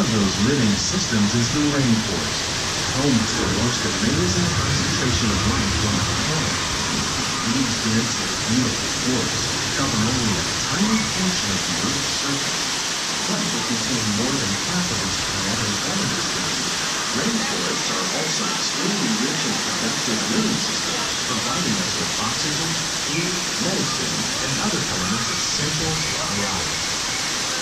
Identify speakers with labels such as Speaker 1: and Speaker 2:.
Speaker 1: of those living systems is the rainforest, home to the most amazing concentration of life on the planet. These dense and beautiful forests cover only a tiny portion of the Earth's surface, but they contain more than half of its plant and animal species. Rainforests are also extremely rich and productive living systems, providing us with oxygen, food, medicine,